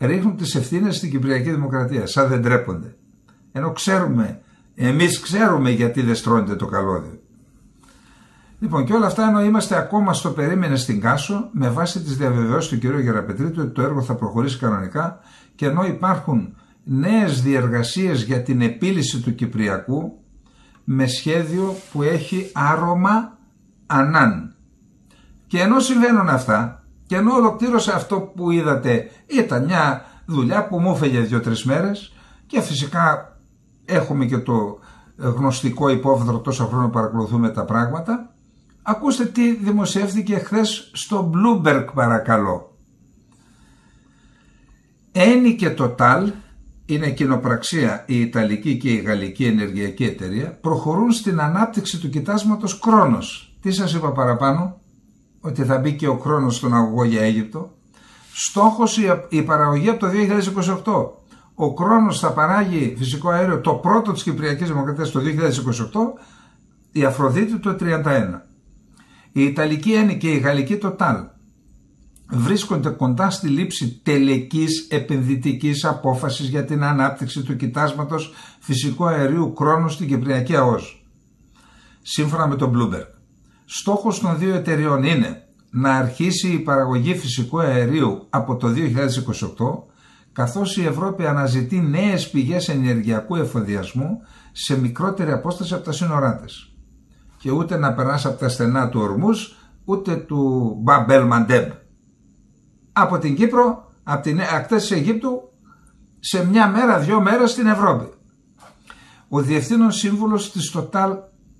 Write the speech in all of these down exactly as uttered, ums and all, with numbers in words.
ρίχνουν τις ευθύνες στην Κυπριακή Δημοκρατία, σαν δεν τρέπονται. Ενώ ξέρουμε, εμείς ξέρουμε γιατί δεν στρώνεται το καλώδιο. Λοιπόν, και όλα αυτά ενώ είμαστε ακόμα στο περίμενε στην Κάσο, με βάση τις διαβεβαιώσεις του κ. Γεραπετρίτη ότι το έργο θα προχωρήσει κανονικά και ενώ υπάρχουν νέες διεργασίες για την επίλυση του Κυπριακού με σχέδιο που έχει άρωμα Ανάν. Και ενώ συμβαίνουν αυτά και ενώ ολοκλήρωσε αυτό που είδατε, ήταν μια δουλειά που μου έφεγε δύο-τρεις μέρες και φυσικά έχουμε και το γνωστικό υπόβαθρο, τόσο χρόνο παρακολουθούμε τα πράγματα. Ακούστε τι δημοσιεύθηκε χθες στο Bloomberg, παρακαλώ. Eni και Total, είναι κοινοπραξία η Ιταλική και η Γαλλική ενεργειακή εταιρεία, προχωρούν στην ανάπτυξη του κοιτάσματος Κρόνος. Τι σας είπα παραπάνω? Ότι θα μπει και ο Κρόνος στον αγωγό για Αίγυπτο. Στόχος η παραγωγή από το δύο χιλιάδες είκοσι οκτώ. Ο Κρόνος θα παράγει φυσικό αέριο, το πρώτο της Κυπριακής Δημοκρατίας το δύο χιλιάδες είκοσι οκτώ, η Αφροδίτη το τριάντα ένα. Η Ιταλική Eni και η Γαλλική Total βρίσκονται κοντά στη λήψη τελικής επενδυτικής απόφασης για την ανάπτυξη του κοιτάσματος φυσικού αερίου Κρόνος στην Κυπριακή ΑΟΣ. Σύμφωνα με τον Bloomberg, στόχος των δύο εταιριών είναι να αρχίσει η παραγωγή φυσικού αερίου από το δύο χιλιάδες είκοσι οκτώ, καθώς η Ευρώπη αναζητεί νέες πηγές ενεργειακού εφοδιασμού σε μικρότερη απόσταση από τα σύνορά της. Και ούτε να περάσει από τα στενά του Ορμούς, ούτε του Μπαμπέλ Μαντέμ. Από την Κύπρο, από την ακτές της Αιγύπτου, σε μια μέρα, δυο μέρες στην Ευρώπη. Ο διευθύνων σύμβουλος της Total,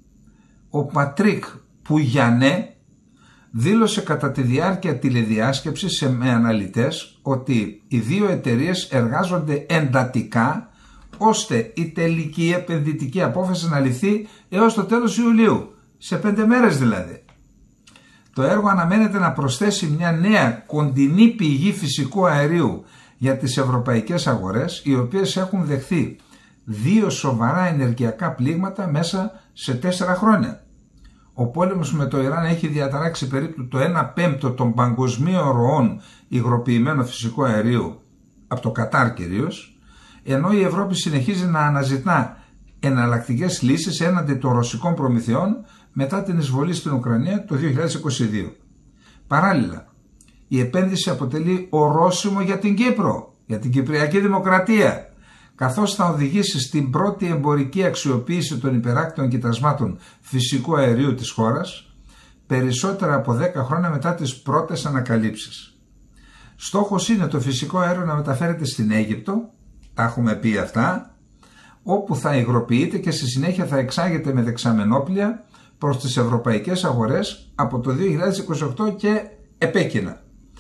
ο Πατρίκ Πουγιανέ, δήλωσε κατά τη διάρκεια τηλεδιάσκεψης με αναλυτές ότι οι δύο εταιρείες εργάζονται εντατικά ώστε η τελική επενδυτική απόφαση να ληφθεί έως το τέλος Ιουλίου, σε πέντε μέρες δηλαδή. Το έργο αναμένεται να προσθέσει μια νέα κοντινή πηγή φυσικού αερίου για τις ευρωπαϊκές αγορές, οι οποίες έχουν δεχθεί δύο σοβαρά ενεργειακά πλήγματα μέσα σε τέσσερα χρόνια. Ο πόλεμος με το Ιράν έχει διαταράξει περίπου το ένα πέμπτο των παγκοσμίων ροών υγροποιημένου φυσικού αερίου, από το Κατάρ κυρίως, ενώ η Ευρώπη συνεχίζει να αναζητά εναλλακτικές λύσεις έναντι των ρωσικών προμηθειών μετά την εισβολή στην Ουκρανία το δύο χιλιάδες είκοσι δύο. Παράλληλα, η επένδυση αποτελεί ορόσημο για την Κύπρο, για την Κυπριακή Δημοκρατία, καθώς θα οδηγήσει στην πρώτη εμπορική αξιοποίηση των υπεράκτιων κοιτασμάτων φυσικού αερίου της χώρας, περισσότερα από δέκα χρόνια μετά τις πρώτες ανακαλύψεις. Στόχος είναι το φυσικό αέριο να μεταφέρεται στην Αίγυπτο, τα έχουμε πει αυτά, όπου θα υγροποιείται και στη συνέχεια θα εξάγεται με δεξαμενόπλια προς τις ευρωπαϊκές αγορές από το δύο χιλιάδες είκοσι οκτώ και επέκεινα.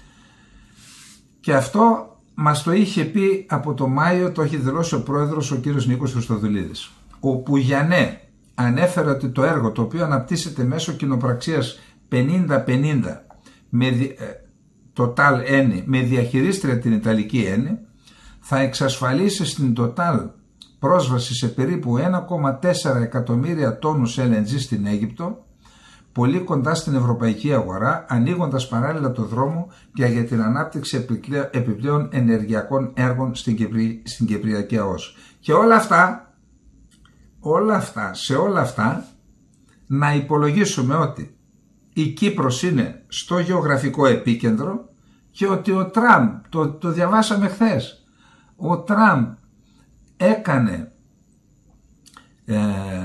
Και αυτό μας το είχε πει από το Μάιο, το έχει δηλώσει ο πρόεδρος ο κύριος Νίκος Χριστοδουλίδης. Ο Πουγιανέ ανέφερε ότι το έργο, το οποίο αναπτύσσεται μέσω κοινοπραξίας πενήντα πενήντα με Total Eni, με διαχειρίστρια την Ιταλική Eni, θα εξασφαλίσει στην Total πρόσβαση σε περίπου ένα κόμμα τέσσερα εκατομμύρια τόνους ελ εν τζι στην Αίγυπτο, πολύ κοντά στην ευρωπαϊκή αγορά, ανοίγοντας παράλληλα το δρόμο και για την ανάπτυξη επιπλέον ενεργειακών έργων στην, Κυπρι... στην Κυπριακή ΑΟΣ. Και όλα αυτά, όλα αυτά, σε όλα αυτά, να υπολογίσουμε ότι η Κύπρος είναι στο γεωγραφικό επίκεντρο και ότι ο Τραμπ, το, το διαβάσαμε χθες, ο Τραμπ έκανε ε,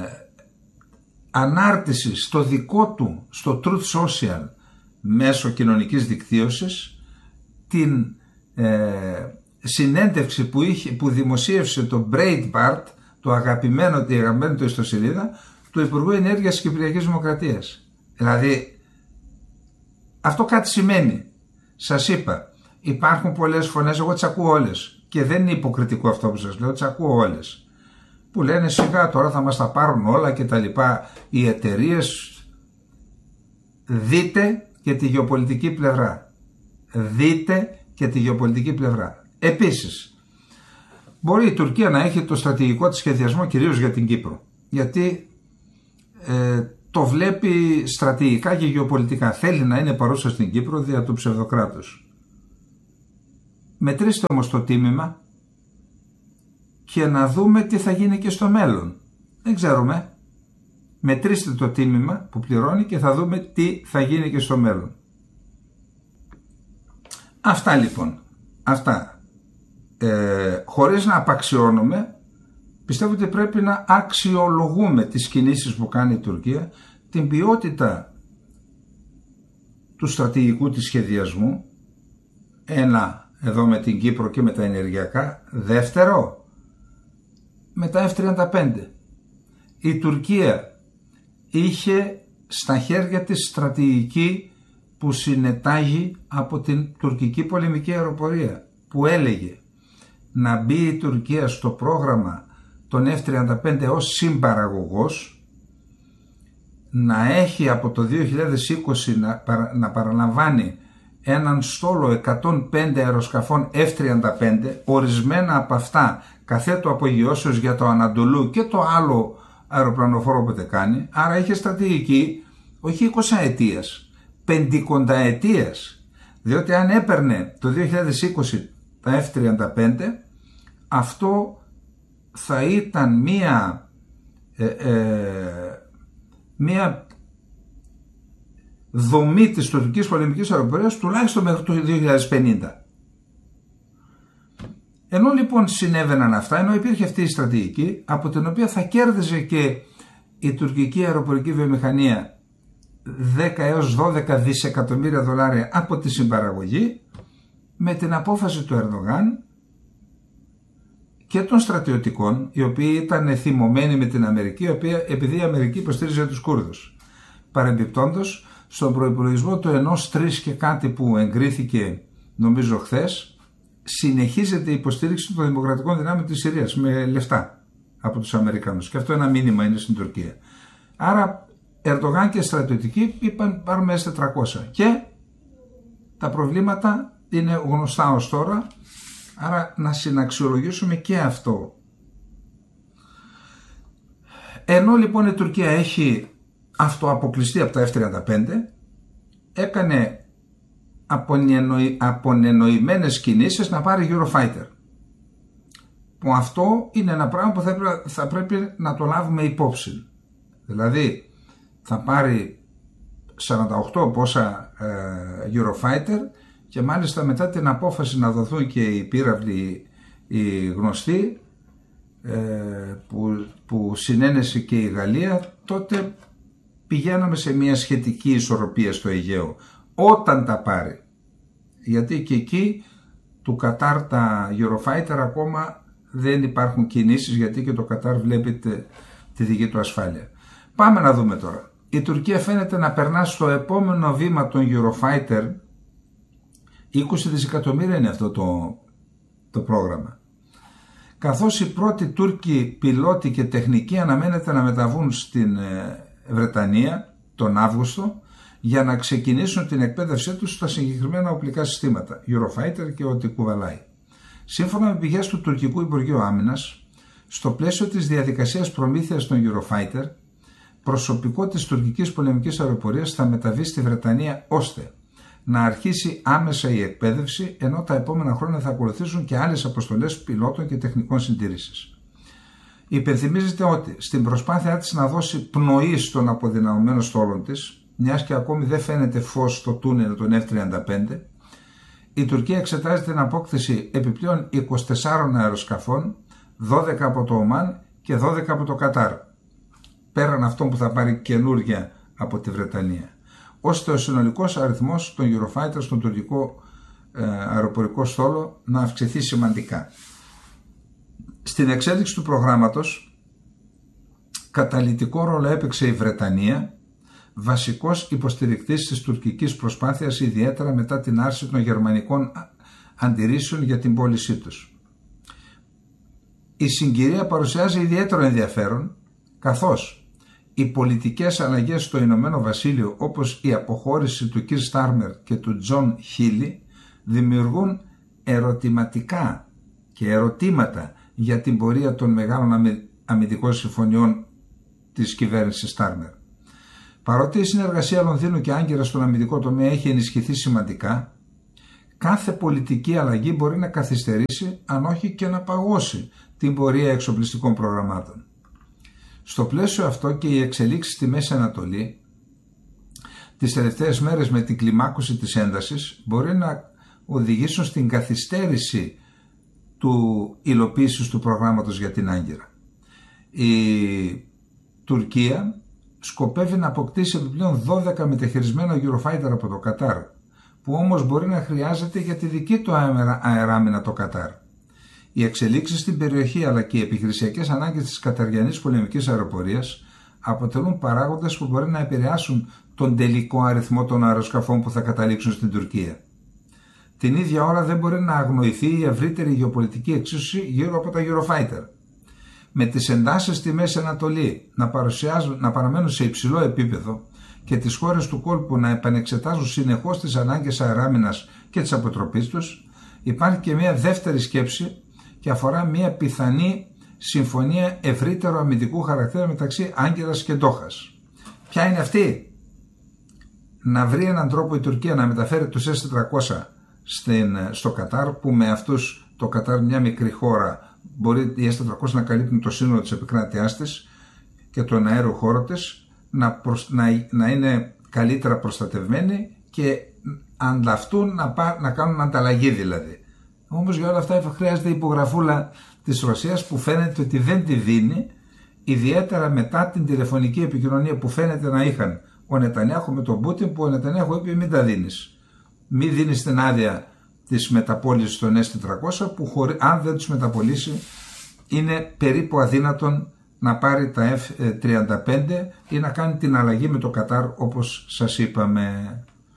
ανάρτηση στο δικό του, στο Truth Social, μέσω κοινωνικής δικτύωσης, την ε, συνέντευξη που, είχε, που δημοσίευσε το Breitbart, το αγαπημένο, τη αγαπημένη του ιστοσελίδα, του Υπουργού Ενέργειας της Κυπριακής Δημοκρατίας. Δηλαδή, αυτό κάτι σημαίνει. Σας είπα, υπάρχουν πολλές φωνές, εγώ τις ακούω όλες. Και δεν είναι υποκριτικό αυτό που σας λέω, τις ακούω όλες. Που λένε σιγά τώρα θα μας τα πάρουν όλα και τα λοιπά. Οι εταιρείες, δείτε και τη γεωπολιτική πλευρά. Δείτε και τη γεωπολιτική πλευρά. Επίσης, μπορεί η Τουρκία να έχει το στρατηγικό της σχεδιασμό κυρίως για την Κύπρο. Γιατί ε, το βλέπει στρατηγικά και γεωπολιτικά. Θέλει να είναι παρούσα στην Κύπρο δια του ψευδοκράτους. μετρήστε όμως το τίμημα και να δούμε τι θα γίνει και στο μέλλον. Δεν ξέρουμε. Μετρήστε το τίμημα που πληρώνει και θα δούμε τι θα γίνει και στο μέλλον. Αυτά λοιπόν. Αυτά. Ε, χωρίς να απαξιώνουμε, πιστεύω ότι πρέπει να αξιολογούμε τις κινήσεις που κάνει η Τουρκία, την ποιότητα του στρατηγικού της σχεδιασμού. Ένα, εδώ με την Κύπρο και με τα ενεργειακά. Δεύτερο, με τα εφ τριάντα πέντε. Η Τουρκία είχε στα χέρια της στρατηγική που συνετάγει από την τουρκική πολεμική αεροπορία, που έλεγε να μπει η Τουρκία στο πρόγραμμα των εφ τριάντα πέντε ως συμπαραγωγός, να έχει από το δύο χιλιάδες είκοσι να, παρα, να παραλαμβάνει έναν στόλο εκατόν πέντε αεροσκαφών εφ τριάντα πέντε, ορισμένα από αυτά καθέτου απογειώσεως για το Ανατολού και το άλλο αεροπλανοφόρο που κάνει. Άρα είχε στρατηγική όχι εικοσαετίας, πεντηκονταετίας, διότι αν έπαιρνε το δύο χιλιάδες είκοσι τα εφ τριάντα πέντε, αυτό θα ήταν μία ε, ε, μία δομή της τουρκικής πολεμικής αεροπορίας τουλάχιστον μέχρι το δύο χιλιάδες πενήντα. Ενώ λοιπόν συνέβαιναν αυτά, ενώ υπήρχε αυτή η στρατηγική από την οποία θα κέρδιζε και η τουρκική αεροπορική βιομηχανία δέκα έως δώδεκα δισεκατομμύρια δολάρια από τη συμπαραγωγή, με την απόφαση του Ερντογάν και των στρατιωτικών, οι οποίοι ήταν θυμωμένοι με την Αμερική, η οποία, επειδή η Αμερική υποστήριζε τους Κούρδους. Παρεμπιπτόντως, στον προϋπολογισμό του ενός τρεις και κάτι που εγκρίθηκε νομίζω χθες, συνεχίζεται η υποστήριξη των δημοκρατικών δυνάμεων της Συρίας με λεφτά από τους Αμερικανούς. Και αυτό ένα μήνυμα είναι στην Τουρκία. Άρα Ερντογάν και στρατιωτικοί είπαν πάρουμε ες τετρακόσια. Και τα προβλήματα είναι γνωστά ως τώρα. Άρα να συναξιολογήσουμε και αυτό. Ενώ λοιπόν η Τουρκία έχει αυτοαποκλειστεί από τα εφ τριάντα πέντε, έκανε απονενοημένες κινήσεις να πάρει Eurofighter, που αυτό είναι ένα πράγμα που θα πρέπει, θα πρέπει να το λάβουμε υπόψη. Δηλαδή θα πάρει σαράντα οκτώ πόσα ε, Eurofighter, και μάλιστα μετά την απόφαση να δοθούν και οι πύραυλοι οι γνωστοί ε, που, που συνένεσε και η Γαλλία, τότε πηγαίναμε σε μια σχετική ισορροπία στο Αιγαίο όταν τα πάρει, γιατί και εκεί του Κατάρ τα Eurofighter ακόμα δεν υπάρχουν κινήσεις, γιατί και το Κατάρ βλέπετε τη δική του ασφάλεια. Πάμε να δούμε τώρα. Η Τουρκία φαίνεται να περνά στο επόμενο βήμα των Eurofighter. είκοσι δισεκατομμύρια είναι αυτό το, το πρόγραμμα. Καθώς οι πρώτοι Τούρκοι πιλότοι και τεχνικοί αναμένεται να μεταβούν στην Βρετανία τον Αύγουστο για να ξεκινήσουν την εκπαίδευσή τους στα συγκεκριμένα οπλικά συστήματα, Eurofighter και ό,τι κουβαλάει. Σύμφωνα με πηγές του Τουρκικού Υπουργείου Άμυνας, στο πλαίσιο της διαδικασίας προμήθειας των Eurofighter, προσωπικό της τουρκικής πολεμικής αεροπορίας θα μεταβεί στη Βρετανία ώστε να αρχίσει άμεσα η εκπαίδευση, ενώ τα επόμενα χρόνια θα ακολουθήσουν και άλλες αποστολές πιλότων και τεχνικών συντήρησης. Υπενθυμίζεται ότι στην προσπάθειά της να δώσει πνοή στον αποδυναμωμένο στόλο της, μιας και ακόμη δεν φαίνεται φως στο τούνελ των εφ τριάντα πέντε, η Τουρκία εξετάζει την απόκτηση επιπλέον είκοσι τεσσάρων αεροσκαφών, δώδεκα από το Ομάν και δώδεκα από το Κατάρ, πέραν αυτών που θα πάρει καινούργια από τη Βρετανία, ώστε ο συνολικός αριθμός των Eurofighter στον τουρκικό ε, αεροπορικό στόλο να αυξηθεί σημαντικά. Στην εξέλιξη του προγράμματος καταλυτικό ρόλο έπαιξε η Βρετανία, βασικός υποστηρικτής της τουρκικής προσπάθειας, ιδιαίτερα μετά την άρση των γερμανικών αντιρρήσεων για την πώλησή τους. Η συγκυρία παρουσιάζει ιδιαίτερο ενδιαφέρον, καθώς οι πολιτικές αλλαγές στο Ηνωμένο Βασίλειο, όπως η αποχώρηση του Κιρ Στάρμερ και του Τζον Χίλι, δημιουργούν ερωτηματικά και ερωτήματα για την πορεία των μεγάλων αμυντικών συμφωνιών της κυβέρνησης Στάρμερ. Παρότι η συνεργασία Λονδίνου και Άγκυρα στον αμυντικό τομέα έχει ενισχυθεί σημαντικά, κάθε πολιτική αλλαγή μπορεί να καθυστερήσει, αν όχι και να παγώσει την πορεία εξοπλιστικών προγραμμάτων. Στο πλαίσιο αυτό και οι εξελίξεις στη Μέση Ανατολή τις τελευταίες μέρες με την κλιμάκωση της έντασης μπορεί να οδηγήσουν στην καθυστέρηση του υλοποίησης του προγράμματος για την Άγκυρα. Η Τουρκία σκοπεύει να αποκτήσει επιπλέον δώδεκα μεταχειρισμένα Eurofighter από το Κατάρ, που όμως μπορεί να χρειάζεται για τη δική του αεράμινα το Κατάρ. Οι εξελίξεις στην περιοχή αλλά και οι επιχειρησιακές ανάγκες της καταριανής πολεμικής αεροπορίας αποτελούν παράγοντες που μπορεί να επηρεάσουν τον τελικό αριθμό των αεροσκαφών που θα καταλήξουν στην Τουρκία. Την ίδια ώρα δεν μπορεί να αγνοηθεί η ευρύτερη γεωπολιτική εξίσωση γύρω από τα Eurofighter. Με τις εντάσεις στη Μέση Ανατολή να, να παραμένουν σε υψηλό επίπεδο και τις χώρες του κόλπου να επανεξετάζουν συνεχώς τις ανάγκες αεράμινας και της αποτροπής τους, υπάρχει και μια δεύτερη σκέψη και αφορά μια πιθανή συμφωνία ευρύτερου αμυντικού χαρακτήρα μεταξύ Άγκυρας και Ντόχας. Ποια είναι αυτή? Να βρει έναν τρόπο η Τουρκία να μεταφέρει τους ες τετρακόσια στο Κατάρ, που με αυτούς το Κατάρ, μια μικρή χώρα, μπορεί οι ες τετρακόσια να καλύπτουν το σύνολο της επικράτειάς της και τον αέριο χώρο της, να, προσ... να... να είναι καλύτερα προστατευμένοι και ανταυτούν να, πά... να κάνουν ανταλλαγή δηλαδή. Όμως για όλα αυτά χρειάζεται η υπογραφούλα της Ρωσίας, που φαίνεται ότι δεν τη δίνει, ιδιαίτερα μετά την τηλεφωνική επικοινωνία που φαίνεται να είχαν ο Νετανιάχου με τον Πούτιν, που ο Νετανιάχου είπε μην τα δίνεις. Μην δίνεις την άδεια της μεταπώλησης των ες τετρακόσια, που χωρί, αν δεν τους μεταπωλήσει είναι περίπου αδύνατον να πάρει τα εφ τριάντα πέντε ή να κάνει την αλλαγή με το Κατάρ, όπως σας είπαμε.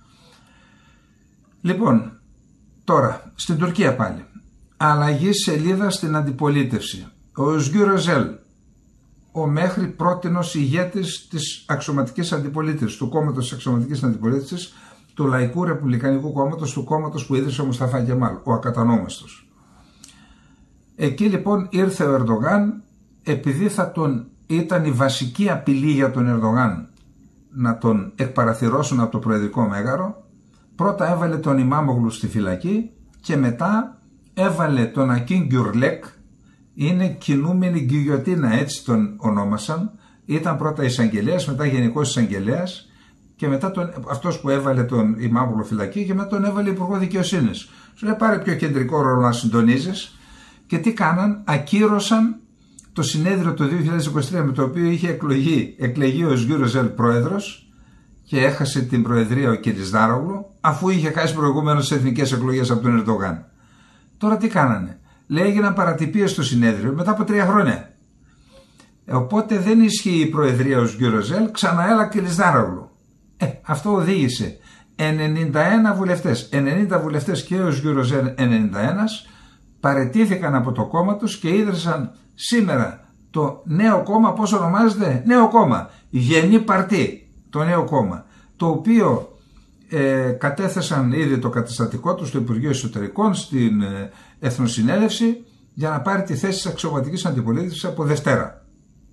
Λοιπόν, τώρα στην Τουρκία πάλι. Αλλαγή σελίδα στην αντιπολίτευση. Ο Özgür Özel, ο μέχρι πρότινος ηγέτης της αξιωματικής αντιπολίτευσης, του κόμματος της αξιωματικής αντιπολίτευσης, του Λαϊκού Ρεπουμπλικανικού Κόμματος, του κόμματος που ίδρυσε ο Μουσταφά Κεμάλ, ο ακατανόμαστος. Εκεί λοιπόν ήρθε ο Ερντογάν, επειδή θα τον ήταν η βασική απειλή για τον Ερντογάν να τον εκπαραθυρώσουν από το προεδρικό μέγαρο. Πρώτα έβαλε τον Ιμάμογλου στη φυλακή και μετά έβαλε τον Ακίν Γκιουρλέκ, είναι κινούμενη γκυγιοτίνα, έτσι τον ονόμασαν. Ήταν πρώτα εισαγγελέας, μετά γενικός εισαγγελέας και μετά τον, αυτός που έβαλε τον Ιμάμογλου φυλακή και μετά τον έβαλε υπουργό δικαιοσύνης. Σου λέει πάρε πιο κεντρικό ρόλο να συντονίζεις. Και τι κάναν? Ακύρωσαν το συνέδριο το δύο χιλιάδες είκοσι τρία με το οποίο είχε εκλογεί, εκλεγεί ο Özgür Özel πρόεδρος και έχασε την προεδρία ο Κιλισδάρογλου, αφού είχε χάσει προηγουμένως τις εθνικές εκλογές από τον Ερντογάν. Τώρα τι κάνανε? Λέει έγιναν παρατυπίες στο συνέδριο μετά από τρία χρόνια. Οπότε δεν ισχύει η προεδρία ο Özgür Özel, ξαναέλα Κιλισδάρογλου. Ε, αυτό οδήγησε ενενήντα ένα βουλευτές, ενενήντα βουλευτές και ο Özgür Özel ενενήντα ένα, παραιτήθηκαν από το κόμμα τους και ίδρυσαν σήμερα το νέο κόμμα. Πώς ονομάζεται? Νέο κόμμα, Γενή Παρτί, το νέο κόμμα, το οποίο ε, κατέθεσαν ήδη το καταστατικό του στο Υπουργείο Εσωτερικών, στην ε, Εθνοσυνέλευση, για να πάρει τη θέση της αξιωματικής αντιπολίτευσης από Δευτέρα.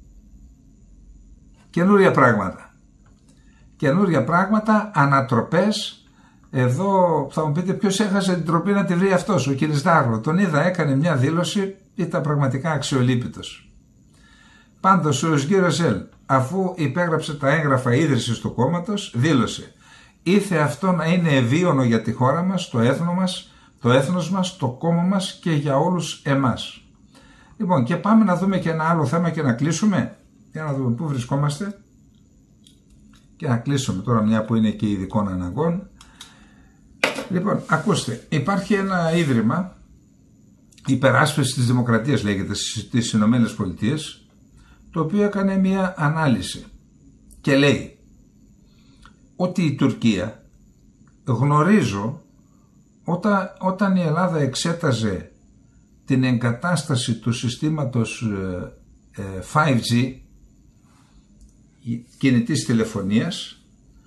Καινούρια πράγματα. Καινούρια πράγματα, ανατροπές. Εδώ θα μου πείτε ποιος έχασε την τροπή να τη βρει αυτός, ο Κιλισδάρογλου. Τον είδα, έκανε μια δήλωση, ήταν πραγματικά αξιολύπητος. Πάντως ο Özgür Özel, αφού υπέγραψε τα έγγραφα ίδρυσης του κόμματος, δήλωσε ήθε αυτό να είναι ευίωνο για τη χώρα μας, το έθνο μας, το έθνος μας, το κόμμα μας και για όλους εμάς. Λοιπόν, και πάμε να δούμε και ένα άλλο θέμα και να κλείσουμε. Για να δούμε πού βρισκόμαστε και να κλείσουμε τώρα, μια που είναι και ειδικών αναγκών. Λοιπόν, ακούστε, υπάρχει ένα ίδρυμα υπεράσπισης της δημοκρατίας, λέγεται, στις Ηνωμένες Πολιτείες, το οποίο έκανε μια ανάλυση και λέει ότι η Τουρκία, γνωρίζω, όταν, όταν η Ελλάδα εξέταζε την εγκατάσταση του συστήματος ε, ε, φάιβ τζι κινητής τηλεφωνίας,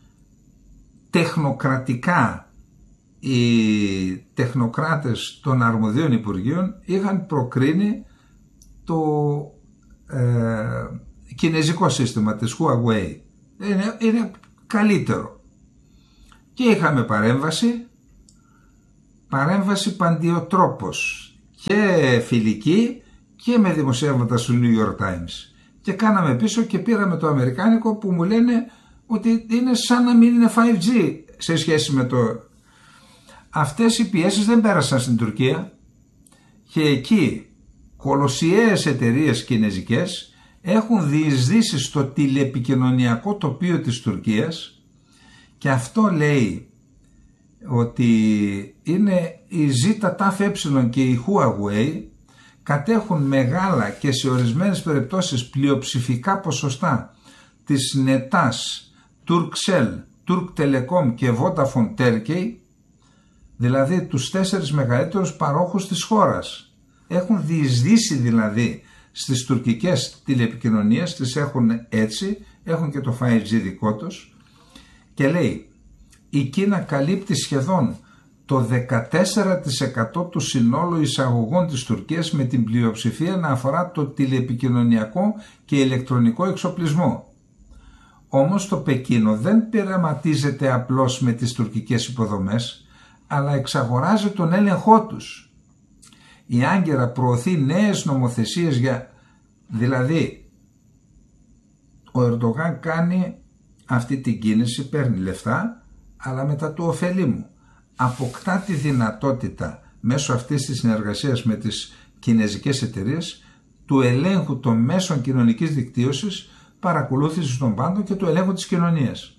τεχνοκρατικά οι τεχνοκράτες των αρμοδίων υπουργείων είχαν προκρίνει το ε, κινέζικο σύστημα της Huawei. Είναι, είναι καλύτερο. Και είχαμε παρέμβαση παρέμβαση παντιοτρόπος, και φιλική και με δημοσιεύματα στο New York Times. Και κάναμε πίσω και πήραμε το αμερικάνικο που μου λένε ότι είναι σαν να μην είναι φάιβ τζι σε σχέση με το... Αυτές οι πιέσεις δεν πέρασαν στην Τουρκία και εκεί κολοσιαίες εταιρείες κινεζικές έχουν διεισδύσει στο τηλεπικοινωνιακό τοπίο της Τουρκίας, και αυτό λέει ότι είναι η ζέτα-ταφ-ε και η Huawei κατέχουν μεγάλα και σε ορισμένες περιπτώσεις πλειοψηφικά ποσοστά της Νετάς, Turkcell, Turk Telecom και Vodafone Turkey, δηλαδή τους τέσσερις μεγαλύτερους παρόχους της χώρας. Έχουν διεισδύσει δηλαδή στις τουρκικές τηλεπικοινωνίες, τις έχουν έτσι, έχουν και το φάιβ τζι δικό τους, και λέει η Κίνα καλύπτει σχεδόν το δεκατέσσερα τοις εκατό του συνόλου εισαγωγών της Τουρκίας, με την πλειοψηφία να αφορά το τηλεπικοινωνιακό και ηλεκτρονικό εξοπλισμό. Όμως το Πεκίνο δεν πειραματίζεται απλώς με τις τουρκικές υποδομές, αλλά εξαγοράζει τον έλεγχό τους. Η Άγκυρα προωθεί νέες νομοθεσίες για... Δηλαδή, ο Ερντογάν κάνει αυτή την κίνηση, παίρνει λεφτά, αλλά μετά του ωφελεί μου. Αποκτά τη δυνατότητα μέσω αυτής της συνεργασίας με τις κινεζικές εταιρείες του ελέγχου των μέσων κοινωνικής δικτύωσης, παρακολούθησης των πάντων και του ελέγχου της κοινωνίας.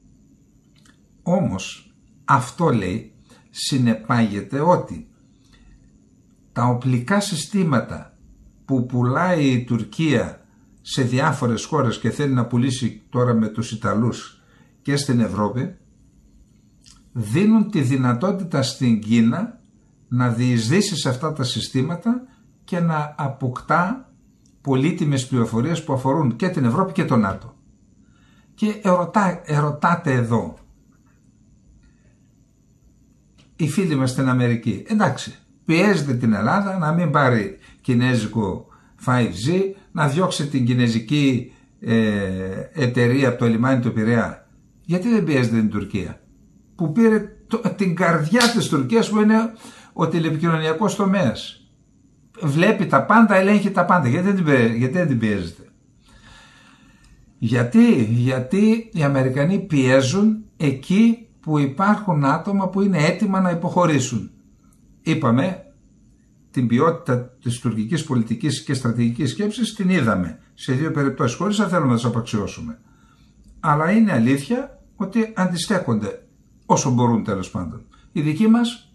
Όμως αυτό, λέει, συνεπάγεται ότι τα οπλικά συστήματα που πουλάει η Τουρκία σε διάφορες χώρες και θέλει να πουλήσει τώρα με τους Ιταλούς και στην Ευρώπη, δίνουν τη δυνατότητα στην Κίνα να διεισδύσει σε αυτά τα συστήματα και να αποκτά πολύτιμες πληροφορίες που αφορούν και την Ευρώπη και τον ΝΑΤΟ. Και ερωτά, ερωτάτε εδώ οι φίλοι μας στην Αμερική, εντάξει, πιέζεται την Ελλάδα να μην πάρει κινέζικο φάιβ τζι, να διώξει την κινέζικη ε, εταιρεία από το λιμάνι του Πειραιά. Γιατί δεν πιέζεται την Τουρκία, που πήρε το, την καρδιά της Τουρκίας, που είναι ο τηλεπικοινωνιακός τομέας? Βλέπει τα πάντα, ελέγχει τα πάντα. Γιατί δεν την, γιατί δεν την πιέζεται? Γιατί, γιατί οι Αμερικανοί πιέζουν εκεί που υπάρχουν άτομα που είναι έτοιμα να υποχωρήσουν. Είπαμε, την ποιότητα της τουρκικής πολιτικής και στρατηγικής σκέψης την είδαμε σε δύο περιπτώσεις, χωρίς να θέλουμε να τις απαξιώσουμε. Αλλά είναι αλήθεια ότι αντιστέκονται όσο μπορούν, τέλος πάντων. Οι δικοί μας,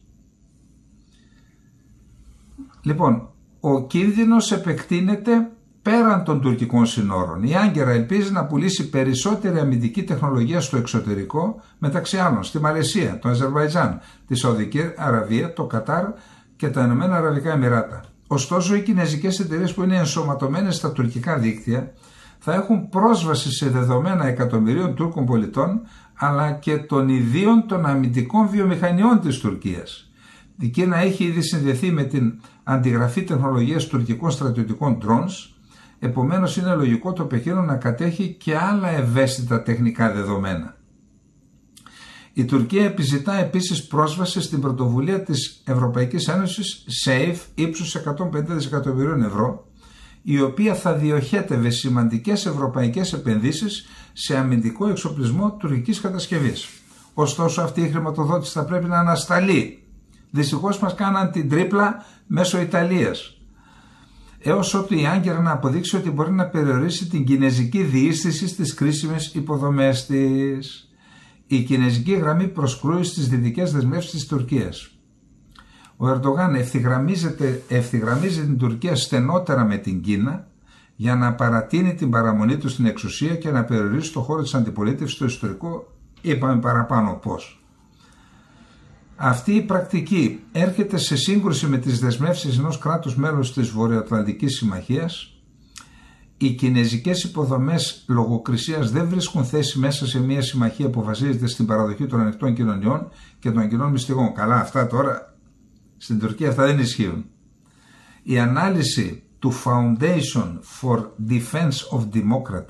λοιπόν, ο κίνδυνος επεκτείνεται πέραν των τουρκικών συνόρων. Η Άγκυρα ελπίζει να πουλήσει περισσότερη αμυντική τεχνολογία στο εξωτερικό, μεταξύ άλλων στη Μαλαισία, το Αζερβαϊτζάν, τη Σαουδική Αραβία, το Κατάρ και τα Ηνωμένα Αραβικά Εμιράτα. Ωστόσο, οι κινεζικές εταιρείες που είναι ενσωματωμένες στα τουρκικά δίκτυα θα έχουν πρόσβαση σε δεδομένα εκατομμυρίων Τούρκων πολιτών, αλλά και των ιδίων των αμυντικών βιομηχανιών της Τουρκίας. Η Κίνα έχει ήδη συνδεθεί με την αντιγραφή τεχνολογίας τουρκικών στρατιωτικών drones, επομένως είναι λογικό το Πεκίνο να κατέχει και άλλα ευαίσθητα τεχνικά δεδομένα. Η Τουρκία επιζητά επίσης πρόσβαση στην πρωτοβουλία της Ευρωπαϊκής Ένωσης SAFE ύψους εκατόν πενήντα δισεκατομμυρίων ευρώ, η οποία θα διοχέτευε σημαντικές ευρωπαϊκές επενδύσεις σε αμυντικό εξοπλισμό τουρκικής κατασκευής. Ωστόσο, αυτή η χρηματοδότηση θα πρέπει να ανασταλεί. Δυστυχώς μας κάναν την τρίπλα μέσω Ιταλίας, έως ότου η Άγκυρα να αποδείξει ότι μπορεί να περιορίσει την κινεζική διείσδυση στις κρίσιμες υποδομές της. Η κινεζική γραμμή προσκρούει στις δυτικές δεσμεύσεις της Τουρκίας. Ο Ερντογάν ευθυγραμμίζει την Τουρκία στενότερα με την Κίνα για να παρατείνει την παραμονή του στην εξουσία και να περιορίσει το χώρο της αντιπολίτευσης στο ιστορικό. Είπαμε παραπάνω πώς. Αυτή η πρακτική έρχεται σε σύγκρουση με τις δεσμεύσεις ενός κράτους μέλους της Βορειοατλαντικής Συμμαχίας. Οι κινεζικές υποδομές λογοκρισίας δεν βρίσκουν θέση μέσα σε μια συμμαχία που βασίζεται στην παραδοχή των ανοιχτών κοινωνιών και των κοινών μυστικών. Καλά, αυτά τώρα στην Τουρκία αυτά δεν ισχύουν. Η ανάλυση του Foundation for Defense of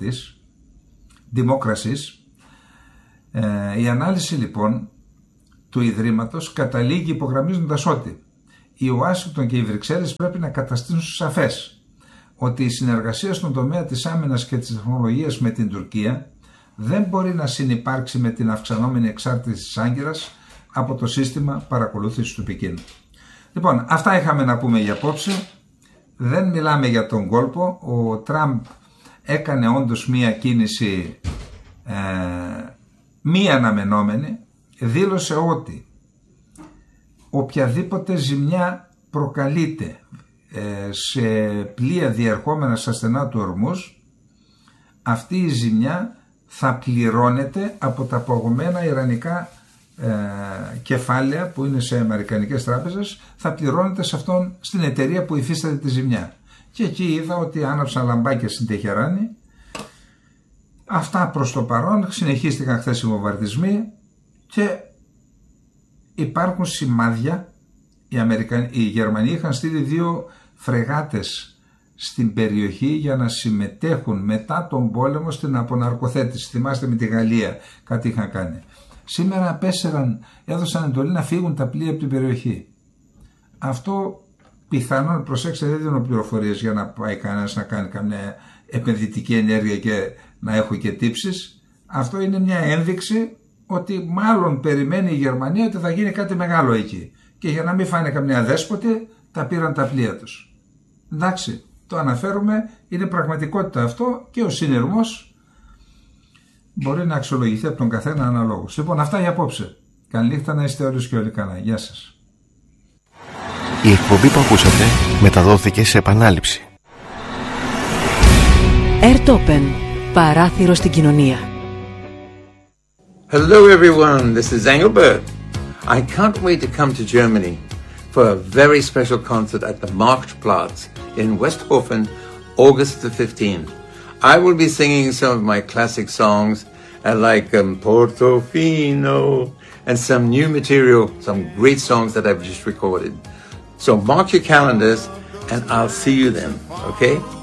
Democracies, ε, η ανάλυση λοιπόν του Ιδρύματος καταλήγει υπογραμμίζοντας ότι η Ουάσιγκτον και οι Βρυξέλλες πρέπει να καταστήσουν σαφές ότι η συνεργασία στον τομέα της άμυνας και της τεχνολογίας με την Τουρκία δεν μπορεί να συνυπάρξει με την αυξανόμενη εξάρτηση της Άγκυρας από το σύστημα παρακολούθησης του Πεκίνου. Λοιπόν, αυτά είχαμε να πούμε για απόψε. Δεν μιλάμε για τον κόλπο. Ο Τραμπ έκανε όντως μία κίνηση ε, μη αναμενόμενη. Δήλωσε ότι οποιαδήποτε ζημιά προκαλείται ε, σε πλοία διερχόμενα στα στενά του Ορμούζ, αυτή η ζημιά θα πληρώνεται από τα παγωμένα ιρανικά ε, κεφάλαια που είναι σε αμερικανικές τράπεζες, θα πληρώνεται σε αυτόν, στην εταιρεία που υφίσταται τη ζημιά. Και εκεί είδα ότι άναψαν λαμπάκια στην Τεχεράνη. Αυτά προς το παρόν. Συνεχίστηκαν χθες οι βομβαρδισμοί και υπάρχουν σημάδια. Οι, Αμερικανοί, οι Γερμανοί είχαν στείλει δύο φρεγάτες στην περιοχή για να συμμετέχουν μετά τον πόλεμο στην αποναρκοθέτηση. Θυμάστε με τη Γαλλία κάτι είχαν κάνει. Σήμερα απέσαιραν, έδωσαν εντολή να φύγουν τα πλοία από την περιοχή. Αυτό πιθανόν, προσέξτε, δεν δίνω πληροφορίες για να πάει κανένας να κάνει καμιά επενδυτική ενέργεια και να έχω και τύψεις. Αυτό είναι μια ένδειξη ότι μάλλον περιμένει η Γερμανία ότι θα γίνει κάτι μεγάλο εκεί. Και για να μην φάνε καμιά δέσποτη, τα πήραν τα πλοία τους. Εντάξει, το αναφέρουμε, είναι πραγματικότητα αυτό και ο συνειρμός μπορεί να αξιολογηθεί από τον καθένα αναλόγως. Λοιπόν, αυτά για απόψε. Καλή νύχτα, να είστε όλους και όλοι καλά. Γεια σας. Η εκπομπή που ακούσατε μεταδόθηκε σε επανάληψη. Airtopen, παράθυρο στην κοινωνία. Hello everyone, this is Engelbert. I can't wait to come to Germany for a very special concert at the Marktplatz in Westhofen, August the fifteenth. I will be singing some of my classic songs uh, like um, Portofino and some new material, some great songs that I've just recorded. So mark your calendars and I'll see you then, okay?